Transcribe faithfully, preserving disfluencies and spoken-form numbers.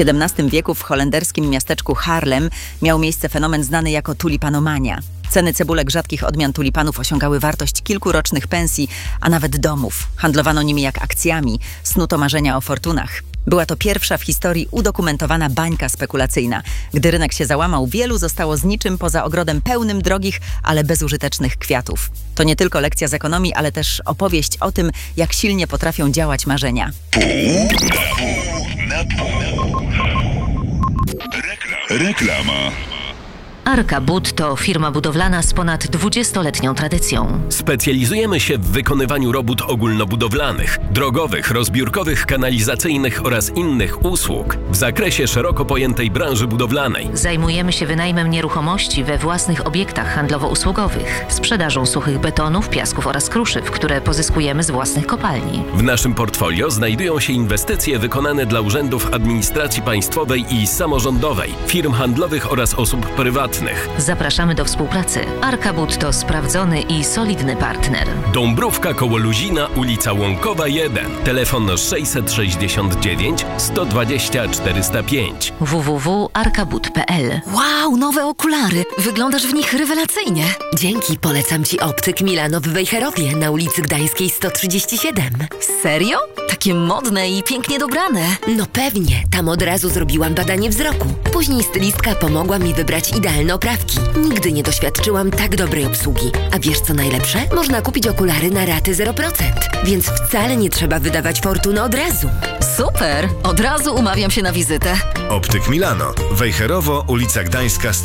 siedemnastym wieku w holenderskim miasteczku Haarlem miał miejsce fenomen znany jako tulipanomania. Ceny cebulek rzadkich odmian tulipanów osiągały wartość kilku rocznych pensji, a nawet domów. Handlowano nimi jak akcjami, snuto marzenia o fortunach. Była to pierwsza w historii udokumentowana bańka spekulacyjna. Gdy rynek się załamał, wielu zostało z niczym poza ogrodem pełnym drogich, ale bezużytecznych kwiatów. To nie tylko lekcja z ekonomii, ale też opowieść o tym, jak silnie potrafią działać marzenia. Pół na pół. Rekla- Reklama. Arka Bud to firma budowlana z ponad dwudziestoletnią tradycją. Specjalizujemy się w wykonywaniu robót ogólnobudowlanych, drogowych, rozbiórkowych, kanalizacyjnych oraz innych usług w zakresie szeroko pojętej branży budowlanej. Zajmujemy się wynajmem nieruchomości we własnych obiektach handlowo-usługowych, sprzedażą suchych betonów, piasków oraz kruszyw, które pozyskujemy z własnych kopalni. W naszym portfolio znajdują się inwestycje wykonane dla urzędów administracji państwowej i samorządowej, firm handlowych oraz osób prywatnych. Zapraszamy do współpracy. Arka Bud to sprawdzony i solidny partner. Dąbrówka koło Luzina, ulica Łąkowa jeden. Telefon sześćset sześćdziesiąt dziewięć sto dwadzieścia czterysta pięć. w w w kropka arkabud kropka p l. Wow, nowe okulary! Wyglądasz w nich rewelacyjnie. Dzięki, polecam Ci optyk Milano w Wejherowie na ulicy Gdańskiej sto trzydzieści siedem. Serio? Takie modne i pięknie dobrane. No pewnie, tam od razu zrobiłam badanie wzroku. Później stylistka pomogła mi wybrać idealne oprawki. Nigdy nie doświadczyłam tak dobrej obsługi. A wiesz co najlepsze? Można kupić okulary na raty zero procent, więc wcale nie trzeba wydawać fortuny od razu. Super! Od razu umawiam się na wizytę. Optyk Milano. Wejherowo, ulica Gdańska